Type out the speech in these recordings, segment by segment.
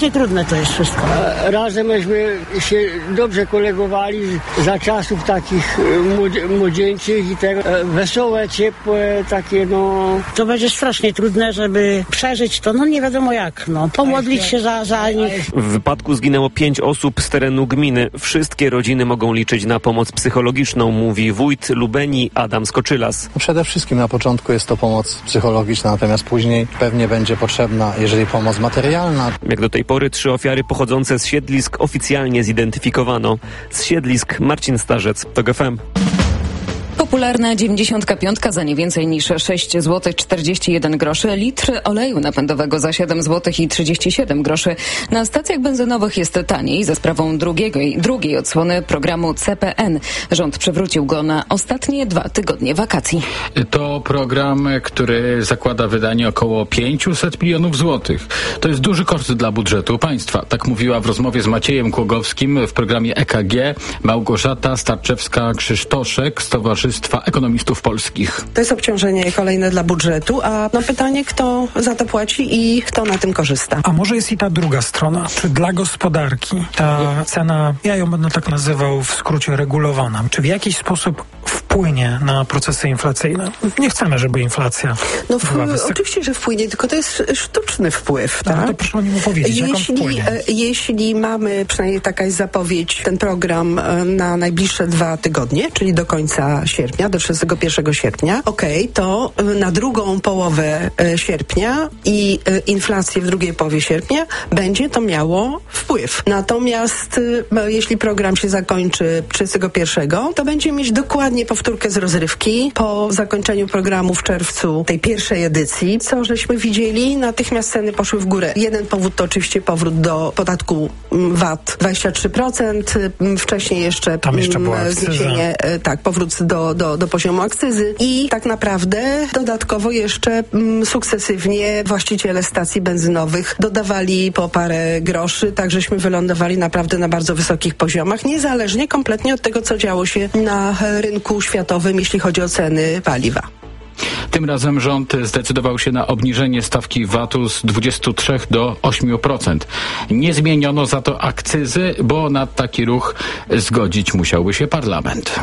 strasznie trudne to jest wszystko. Razem myśmy się dobrze kolegowali za czasów takich młodzieńczych i te wesołe, ciepłe, takie To będzie strasznie trudne, żeby przeżyć to, nie wiadomo jak, pomodlić się za nich. W wypadku zginęło 5 osób z terenu gminy. Wszystkie rodziny mogą liczyć na pomoc psychologiczną, mówi wójt Lubeni Adam Skoczylas. Przede wszystkim na początku jest to pomoc psychologiczna, natomiast później pewnie będzie potrzebna, jeżeli pomoc materialna. Jak do tej pory 3 ofiary pochodzące z siedlisk oficjalnie zidentyfikowano. Z siedlisk Marcin Starzec, TOG FM. Popularna 95 za nie więcej niż 6 zł 41 groszy, litr oleju napędowego za 7 zł i 37 groszy. Na stacjach benzynowych jest taniej za sprawą drugiej odsłony programu CPN. Rząd przywrócił go na ostatnie 2 tygodnie wakacji. To program, który zakłada wydanie około 500 milionów złotych. To jest duży koszt dla budżetu państwa. Tak mówiła w rozmowie z Maciejem Kłogowskim w programie EKG Małgorzata Starczewska-Krzysztoszek z Towarzystwa Ekonomistów Polskich. To jest obciążenie kolejne dla budżetu, a pytanie, kto za to płaci i kto na tym korzysta. A może jest i ta druga strona? Czy dla gospodarki ta cena, ja ją będę tak nazywał w skrócie regulowana, czy w jakiś sposób wpłynie na procesy inflacyjne? Nie chcemy, żeby inflacja była wysoka. Oczywiście, że wpłynie, tylko to jest sztuczny wpływ. Tak? To proszę o nim powiedzieć, jak on wpłynie. Jeśli mamy, przynajmniej taka jest zapowiedź, ten program na najbliższe 2 tygodnie, czyli do końca sierpnia, do 31 sierpnia, to na drugą połowę sierpnia i inflację w drugiej połowie sierpnia będzie to miało wpływ. Natomiast jeśli program się zakończy 31, to będzie mieć dokładnie powtórkę z rozrywki. Po zakończeniu programu w czerwcu tej pierwszej edycji, co żeśmy widzieli, natychmiast ceny poszły w górę. Jeden powód to oczywiście powrót do podatku VAT 23%, wcześniej jeszcze zniesienie, powrót do poziomu akcyzy i tak naprawdę dodatkowo jeszcze sukcesywnie właściciele stacji benzynowych dodawali po parę groszy, tak żeśmy wylądowali naprawdę na bardzo wysokich poziomach, niezależnie kompletnie od tego, co działo się na rynku światowym, jeśli chodzi o ceny paliwa. Tym razem rząd zdecydował się na obniżenie stawki VAT-u z 23 do 8%. Nie zmieniono za to akcyzy, bo na taki ruch zgodzić musiałby się parlament.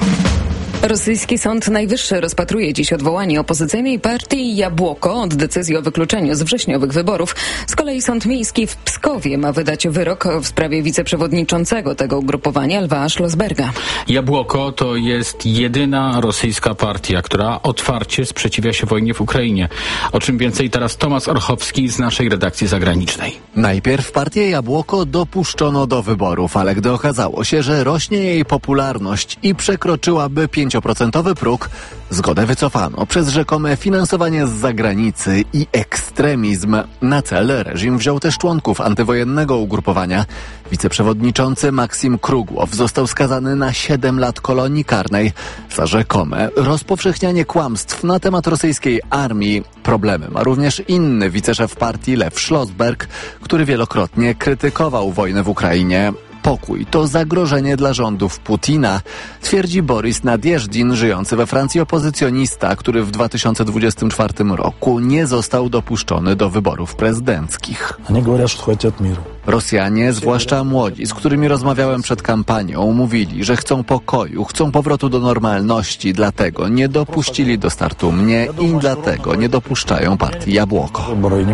Rosyjski Sąd Najwyższy rozpatruje dziś odwołanie opozycyjnej partii Jabłoko od decyzji o wykluczeniu z wrześniowych wyborów. Z kolei Sąd Miejski w Pskowie ma wydać wyrok w sprawie wiceprzewodniczącego tego ugrupowania, Lwa Szlosberga. Jabłoko to jest jedyna rosyjska partia, która otwarcie sprzeciwia się wojnie w Ukrainie. O czym więcej teraz Tomasz Orchowski z naszej redakcji zagranicznej. Najpierw partię Jabłoko dopuszczono do wyborów, ale gdy okazało się, że rośnie jej popularność i przekroczyłaby 5% próg, zgodę wycofano przez rzekome finansowanie z zagranicy i ekstremizm. Na cel reżim wziął też członków antywojennego ugrupowania. Wiceprzewodniczący Maksim Krugłow został skazany na 7 lat kolonii karnej za rzekome rozpowszechnianie kłamstw na temat rosyjskiej armii. Problemy ma również inny wiceszef partii Lew Szlosberg, który wielokrotnie krytykował wojnę w Ukrainie. Pokój to zagrożenie dla rządów Putina, twierdzi Boris Nadjeżdin, żyjący we Francji opozycjonista, który w 2024 roku nie został dopuszczony do wyborów prezydenckich. Rosjanie, zwłaszcza młodzi, z którymi rozmawiałem przed kampanią, mówili, że chcą pokoju, chcą powrotu do normalności, dlatego nie dopuścili do startu mnie i dlatego nie dopuszczają partii Jabłoko.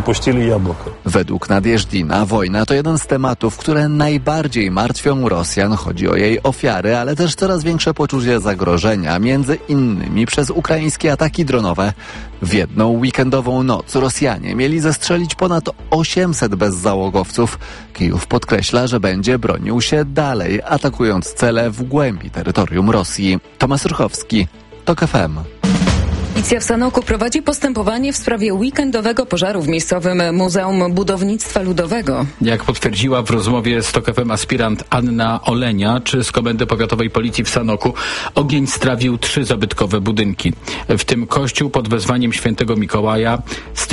Według Nadjeżdina wojna to jeden z tematów, które najbardziej martwią Rosjan. Chodzi o jej ofiary, ale też coraz większe poczucie zagrożenia, między innymi przez ukraińskie ataki dronowe. W jedną weekendową noc Rosjanie mieli zestrzelić ponad 800 bezzałogowców. Kijów podkreśla, że będzie bronił się dalej, atakując cele w głębi terytorium Rosji. Tomasz Ruchowski, TOG FM. Policja w Sanoku prowadzi postępowanie w sprawie weekendowego pożaru w miejscowym Muzeum Budownictwa Ludowego. Jak potwierdziła w rozmowie z TOG FM aspirant Anna Oleniacz z Komendy Powiatowej Policji w Sanoku, ogień strawił 3 zabytkowe budynki, w tym kościół pod wezwaniem świętego Mikołaja z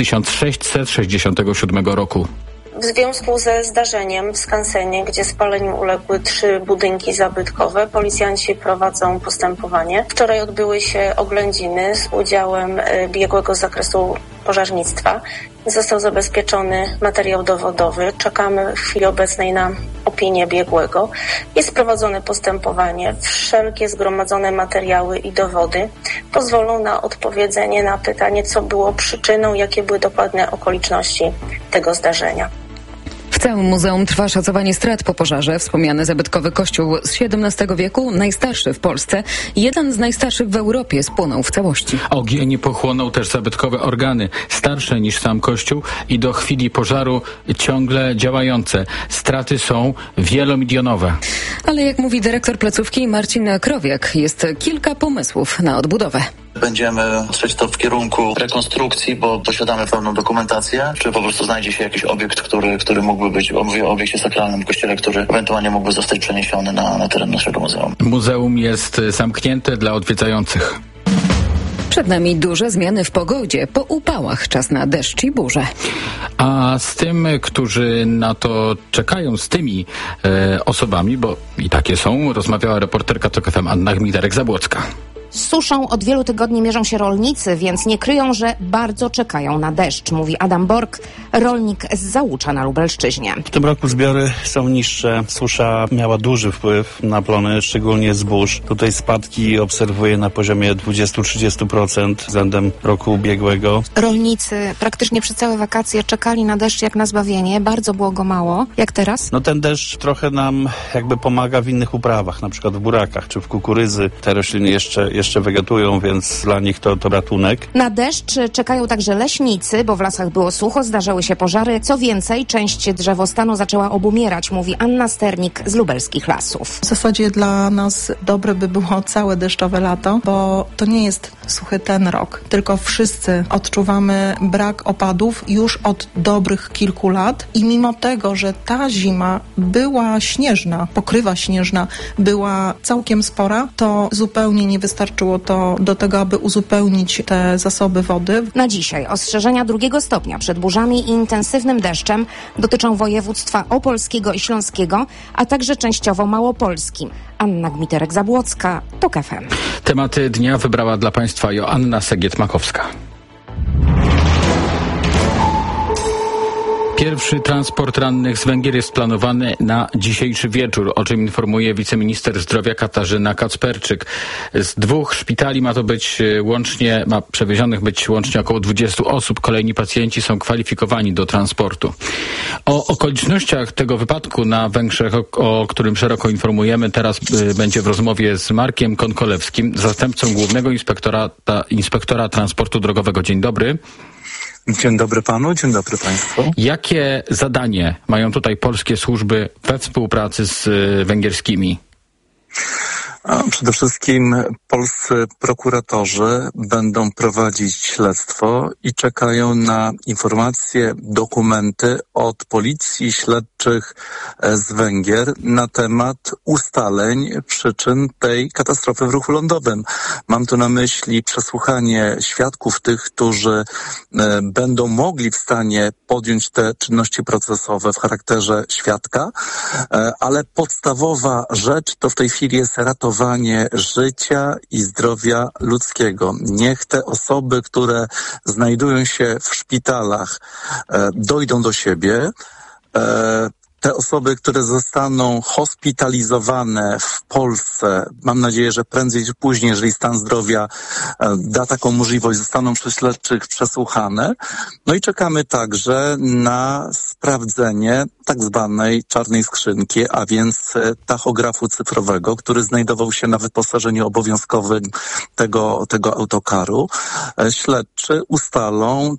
1667 roku. W związku ze zdarzeniem w skansenie, gdzie spaleniu uległy 3 budynki zabytkowe, policjanci prowadzą postępowanie. Wczoraj odbyły się oględziny z udziałem biegłego z zakresu pożarnictwa. Został zabezpieczony materiał dowodowy. Czekamy w chwili obecnej na opinię biegłego. Jest prowadzone postępowanie. Wszelkie zgromadzone materiały i dowody pozwolą na odpowiedzenie na pytanie, co było przyczyną, jakie były dokładne okoliczności tego zdarzenia. W całym muzeum trwa szacowanie strat po pożarze. Wspomniany zabytkowy kościół z XVII wieku, najstarszy w Polsce, jeden z najstarszych w Europie, spłonął w całości. Ogień pochłonął też zabytkowe organy, starsze niż sam kościół i do chwili pożaru ciągle działające. Straty są wielomilionowe. Ale jak mówi dyrektor placówki Marcin Krowiak, jest kilka pomysłów na odbudowę. Będziemy trzeć to w kierunku rekonstrukcji, bo posiadamy pełną dokumentację, czy po prostu znajdzie się jakiś obiekt, który mógłby być, mówię o obiekcie sakralnym, kościele, który ewentualnie mógłby zostać przeniesiony na teren naszego muzeum. Muzeum jest zamknięte dla odwiedzających. Przed nami duże zmiany w pogodzie. Po upałach czas na deszcz i burze. A z tym, którzy na to czekają, z tymi osobami, bo i takie są, rozmawiała reporterka TOK FM Anna Gmitarek-Zabłocka. Z suszą od wielu tygodni mierzą się rolnicy, więc nie kryją, że bardzo czekają na deszcz, mówi Adam Bork, rolnik z Załucza na Lubelszczyźnie. W tym roku zbiory są niższe. Susza miała duży wpływ na plony, szczególnie zbóż. Tutaj spadki obserwuję na poziomie 20-30% względem roku ubiegłego. Rolnicy praktycznie przez całe wakacje czekali na deszcz jak na zbawienie. Bardzo było go mało. Jak teraz? No ten deszcz trochę nam jakby pomaga w innych uprawach, na przykład w burakach czy w kukurydzy. Te rośliny jeszcze wegetują, więc dla nich to ratunek. Na deszcz czekają także leśnicy, bo w lasach było sucho, zdarzały się pożary. Co więcej, część drzewostanu zaczęła obumierać, mówi Anna Sternik z lubelskich lasów. W zasadzie dla nas dobre by było całe deszczowe lato, bo to nie jest suchy ten rok, tylko wszyscy odczuwamy brak opadów już od dobrych kilku lat i mimo tego, że ta zima była śnieżna, pokrywa śnieżna była całkiem spora, to zupełnie nie wystarczyło to do tego, aby uzupełnić te zasoby wody. Na dzisiaj ostrzeżenia 2 stopnia przed burzami i intensywnym deszczem dotyczą województwa opolskiego i śląskiego, a także częściowo małopolskim. Anna Gmiterek-Zabłocka, TOK FM. Tematy dnia wybrała dla Państwa Joanna Segiet-Makowska. Pierwszy transport rannych z Węgier jest planowany na dzisiejszy wieczór, o czym informuje wiceminister zdrowia Katarzyna Kacperczyk. Z 2 szpitali ma przewiezionych być łącznie około 20 osób. Kolejni pacjenci są kwalifikowani do transportu. O okolicznościach tego wypadku na Węgrzech, o którym szeroko informujemy, teraz będzie w rozmowie z Markiem Konkolewskim, zastępcą głównego inspektora transportu drogowego. Dzień dobry. Dzień dobry panu, dzień dobry państwu. Jakie zadanie mają tutaj polskie służby we współpracy z węgierskimi? Przede wszystkim polscy prokuratorzy będą prowadzić śledztwo i czekają na informacje, dokumenty od policji śledczych z Węgier na temat ustaleń przyczyn tej katastrofy w ruchu lądowym. Mam tu na myśli przesłuchanie świadków, tych, którzy będą mogli w stanie podjąć te czynności procesowe w charakterze świadka, ale podstawowa rzecz to w tej chwili jest ratowanie życia i zdrowia ludzkiego. Niech te osoby, które znajdują się w szpitalach, dojdą do siebie. Te osoby, które zostaną hospitalizowane w Polsce, mam nadzieję, że prędzej czy później, jeżeli stan zdrowia da taką możliwość, zostaną przez śledczych przesłuchane. No i czekamy także na sprawdzenie tak zwanej czarnej skrzynki, a więc tachografu cyfrowego, który znajdował się na wyposażeniu obowiązkowym tego autokaru. Śledczy ustalą,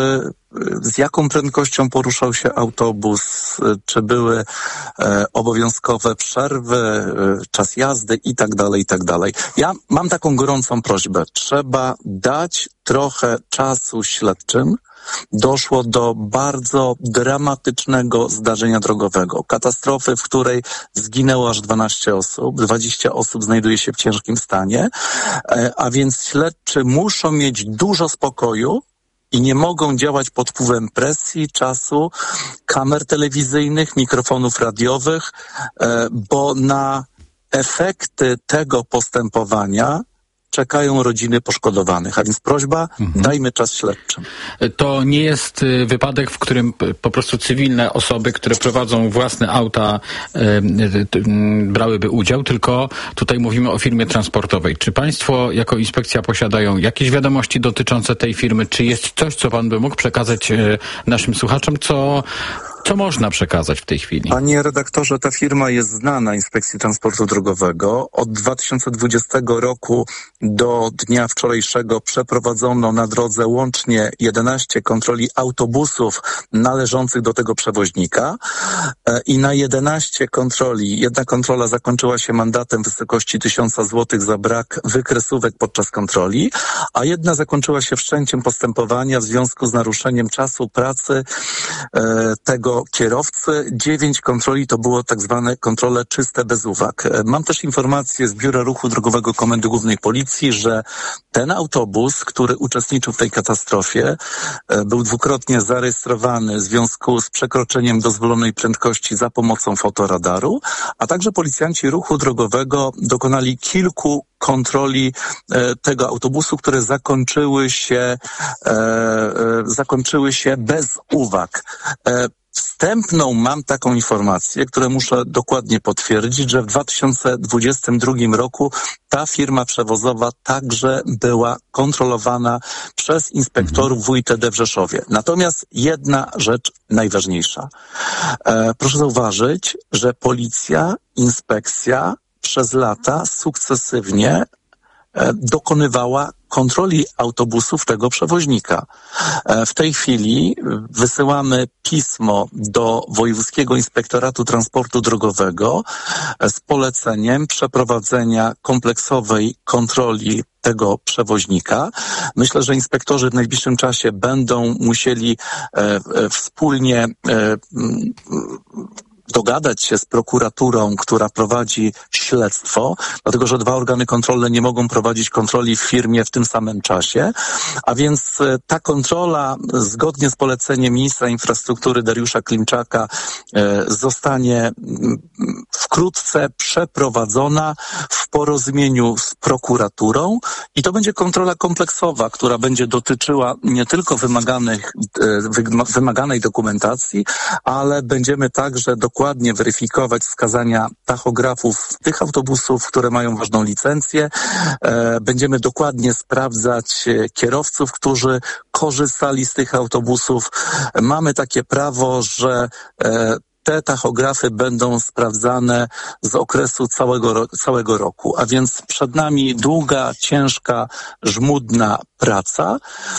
z jaką prędkością poruszał się autobus, czy były obowiązkowe przerwy, czas jazdy i tak dalej, i tak dalej. Ja mam taką gorącą prośbę. Trzeba dać trochę czasu śledczym. Doszło do bardzo dramatycznego zdarzenia drogowego. Katastrofy, w której zginęło aż 12 osób, 20 osób znajduje się w ciężkim stanie, a więc śledczy muszą mieć dużo spokoju i nie mogą działać pod wpływem presji, czasu, kamer telewizyjnych, mikrofonów radiowych, bo na efekty tego postępowania czekają rodziny poszkodowanych. A więc prośba, dajmy czas śledczym. To nie jest wypadek, w którym po prostu cywilne osoby, które prowadzą własne auta, brałyby udział, tylko tutaj mówimy o firmie transportowej. Czy państwo jako inspekcja posiadają jakieś wiadomości dotyczące tej firmy? Czy jest coś, co pan by mógł przekazać naszym słuchaczom, co można przekazać w tej chwili? Panie redaktorze, ta firma jest znana Inspekcji Transportu Drogowego. Od 2020 roku do dnia wczorajszego przeprowadzono na drodze łącznie 11 kontroli autobusów należących do tego przewoźnika i na 11 kontroli, jedna kontrola zakończyła się mandatem w wysokości 1000 zł za brak wykresówek podczas kontroli, a jedna zakończyła się wszczęciem postępowania w związku z naruszeniem czasu pracy tego kierowcy. 9 kontroli to było tak zwane kontrole czyste bez uwag. Mam też informację z Biura Ruchu Drogowego Komendy Głównej Policji, że ten autobus, który uczestniczył w tej katastrofie, był dwukrotnie zarejestrowany w związku z przekroczeniem dozwolonej prędkości za pomocą fotoradaru, a także policjanci ruchu drogowego dokonali kilku kontroli tego autobusu, które zakończyły się bez uwag. Wstępną mam taką informację, którą muszę dokładnie potwierdzić, że w 2022 roku ta firma przewozowa także była kontrolowana przez inspektorów WITD w Rzeszowie. Natomiast jedna rzecz najważniejsza. Proszę zauważyć, że policja, inspekcja przez lata sukcesywnie dokonywała kontroli autobusów tego przewoźnika. W tej chwili wysyłamy pismo do Wojewódzkiego Inspektoratu Transportu Drogowego z poleceniem przeprowadzenia kompleksowej kontroli tego przewoźnika. Myślę, że inspektorzy w najbliższym czasie będą musieli wspólnie dogadać się z prokuraturą, która prowadzi śledztwo, dlatego że 2 organy kontrolne nie mogą prowadzić kontroli w firmie w tym samym czasie, a więc ta kontrola zgodnie z poleceniem ministra infrastruktury Dariusza Klimczaka zostanie wkrótce przeprowadzona w porozumieniu z prokuraturą i to będzie kontrola kompleksowa, która będzie dotyczyła nie tylko wymaganej dokumentacji, ale będziemy także dokładnie weryfikować wskazania tachografów tych autobusów, które mają ważną licencję. Będziemy dokładnie sprawdzać kierowców, którzy korzystali z tych autobusów. Mamy takie prawo, że te tachografy będą sprawdzane z okresu całego roku, a więc przed nami długa, ciężka, żmudna praca,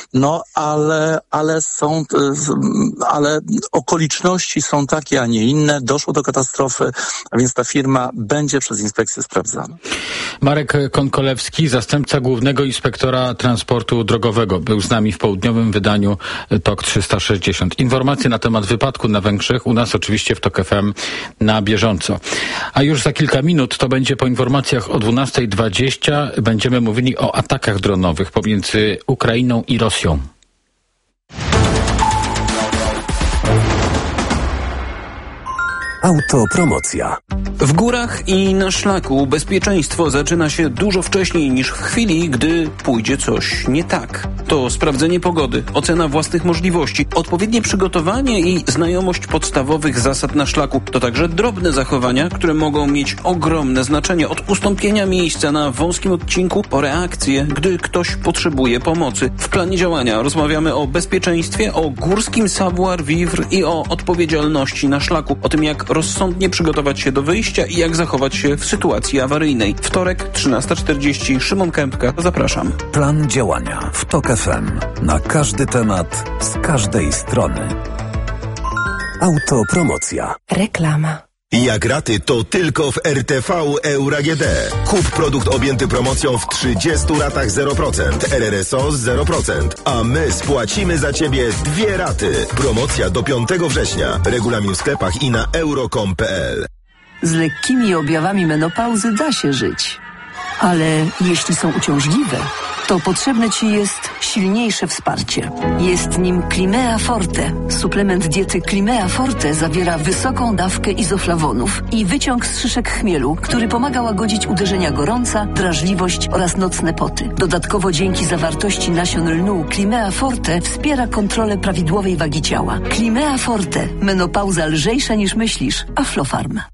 ale okoliczności są takie, a nie inne. Doszło do katastrofy, a więc ta firma będzie przez inspekcję sprawdzana. Marek Konkolewski, zastępca Głównego Inspektora Transportu Drogowego, był z nami w południowym wydaniu TOK 360. Informacje na temat wypadku na Węgrzech u nas oczywiście w TOK FM na bieżąco. A już za kilka minut, to będzie po informacjach o 12:20, będziemy mówili o atakach dronowych pomiędzy Ukrainą i Rosją. Autopromocja. W górach i na szlaku bezpieczeństwo zaczyna się dużo wcześniej niż w chwili, gdy pójdzie coś nie tak. To sprawdzenie pogody, ocena własnych możliwości, odpowiednie przygotowanie i znajomość podstawowych zasad na szlaku. To także drobne zachowania, które mogą mieć ogromne znaczenie, od ustąpienia miejsca na wąskim odcinku po reakcję, gdy ktoś potrzebuje pomocy. W planie działania rozmawiamy o bezpieczeństwie, o górskim savoir-vivre i o odpowiedzialności na szlaku, o tym, jak rozsądnie przygotować się do wyjścia i jak zachować się w sytuacji awaryjnej. Wtorek, 13:40, Szymon Kępka. Zapraszam. Plan działania w TOK FM. Na każdy temat, z każdej strony. Autopromocja. Reklama. Jak raty, to tylko w RTV Euro AGD. Kup produkt objęty promocją w 30 ratach 0%, RRSO 0%, a my spłacimy za Ciebie 2 raty. Promocja do 5 września. Regulamin w sklepach i na euro.com.pl. Z lekkimi objawami menopauzy da się żyć. Ale jeśli są uciążliwe, to potrzebne Ci jest silniejsze wsparcie. Jest nim Climea Forte. Suplement diety Climea Forte zawiera wysoką dawkę izoflawonów i wyciąg z szyszek chmielu, który pomaga łagodzić uderzenia gorąca, drażliwość oraz nocne poty. Dodatkowo dzięki zawartości nasion lnu Climea Forte wspiera kontrolę prawidłowej wagi ciała. Climea Forte. Menopauza lżejsza niż myślisz. Aflofarm.